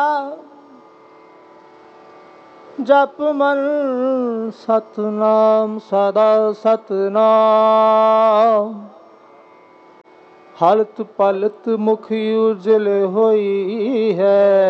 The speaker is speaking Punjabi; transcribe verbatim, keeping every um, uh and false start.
ਜਪ ਮਨ ਸਤਨਾਮ ਸਦਾ ਸਤਨਾਮ। ਹਲਤ ਪਲਤ ਮੁਖ ਉਜਲ ਹੋਈ ਹੈ,